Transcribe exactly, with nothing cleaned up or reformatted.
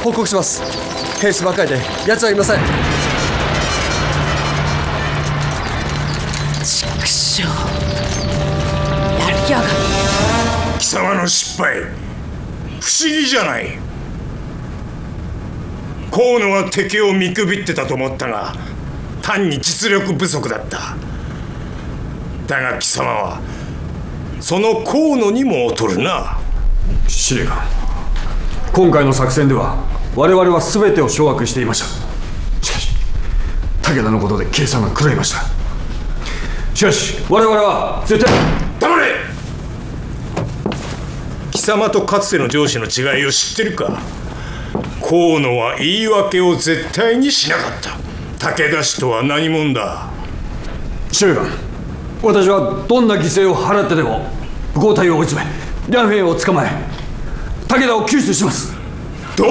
報告します。兵士ばっかりで奴はいません。 畜生、やりやがる。 貴様の失敗、不思議じゃない。河野は敵を見くびってたと思ったが、単に実力不足だった。だが貴様はその河野にも劣るな。 司令官、今回の作戦では我々は全てを掌握していました。しかし武田のことで計算が狂いました。しかし我々は絶対。 黙れ。貴様とかつての上司の違いを知ってるか。河野は言い訳を絶対にしなかった。武田氏とは何者だ。 司令官、私はどんな犠牲を払ってでも武功隊を追い詰め、両兵を捕まえ武田を救出します。